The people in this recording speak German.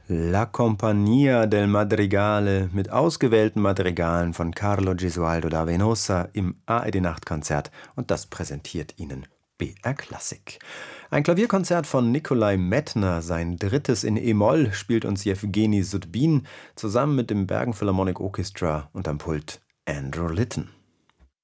La Compagnia del Madrigale mit ausgewählten Madrigalen von Carlo Gesualdo da Venosa im ARD-Nachtkonzert, und das präsentiert Ihnen BR Klassik. Ein Klavierkonzert von Nikolai Medtner, sein drittes in e-Moll, spielt uns Jewgeni Sudbin zusammen mit dem Bergen Philharmonic Orchestra und am Pult Andrew Litton.